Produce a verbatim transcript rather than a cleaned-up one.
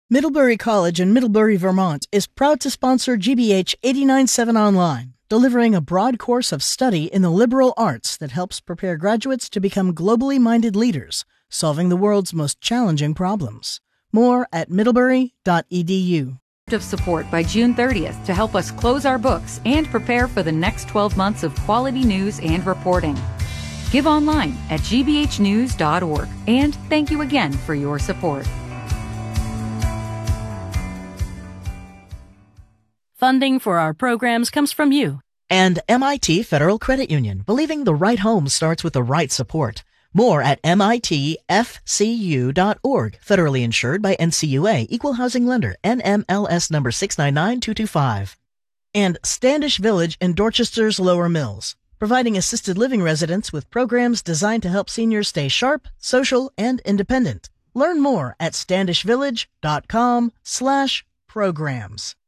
Middlebury College in Middlebury, Vermont is proud to sponsor G B H eighty-nine point seven Online, delivering a broad course of study in the liberal arts that helps prepare graduates to become globally minded leaders, solving the world's most challenging problems. More at middlebury dot e d u. Of support by June thirtieth to help us close our books and prepare for the next twelve months of quality news and reporting. Give online at g b h news dot org, and thank you again for your support. Funding for our programs comes from you. And M I T Federal Credit Union, believing the right home starts with the right support. More at M I T F C U dot org. Federally insured by N C U A, Equal Housing Lender, N M L S number six nine nine two two five. And Standish Village in Dorchester's Lower Mills, providing assisted living residents with programs designed to help seniors stay sharp, social, and independent. Learn more at standish village dot com slash programs.